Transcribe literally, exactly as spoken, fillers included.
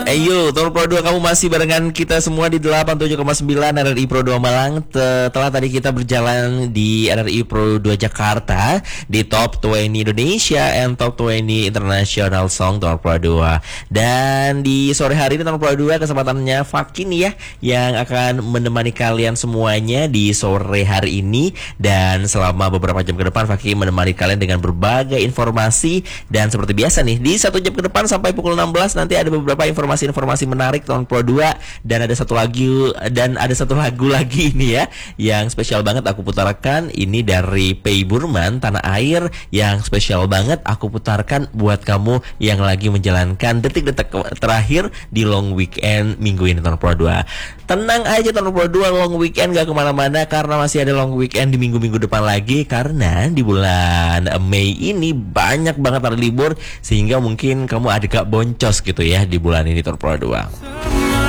Ayo, Tor Pro dua, kamu masih barengan kita semua di delapan puluh tujuh koma sembilan R R I Pro dua Malang. Setelah tadi kita berjalan di R R I Pro dua Jakarta, di Top dua puluh Indonesia and Top dua puluh International Song Tor Pro dua. Dan di sore hari ini Tor Pro dua kesempatannya Fakih nih ya, yang akan menemani kalian semuanya di sore hari ini. Dan selama beberapa jam ke depan Fakih menemani kalian dengan berbagai informasi. Dan seperti biasa nih, di satu jam ke depan sampai pukul enam belas nanti ada beberapa informasi-informasi menarik Tor Pro dua. Dan ada satu lagu dan ada satu lagu lagi ini ya, yang spesial banget aku putarkan. Ini dari Pay Burman, Tanah Air, yang spesial banget aku putarkan buat kamu yang lagi menjalankan detik-detik terakhir di long weekend minggu ini Tor Pro dua. Tenang aja Tor Pro dua, long weekend gak kemana-mana karena masih ada long weekend di minggu-minggu depan lagi. Karena di bulan Mei ini banyak banget hari libur, sehingga mungkin kamu agak boncos gitu ya di bulan ini Tor Pro dua.